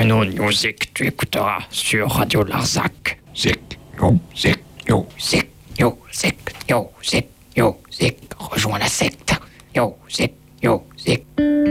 Renaud Music, tu écouteras sur Radio Larzac. Zik, yo, zik, yo. Zik, yo, zik, yo, zik, yo, zik. Rejoins la secte. Yo, zik, yo, zik.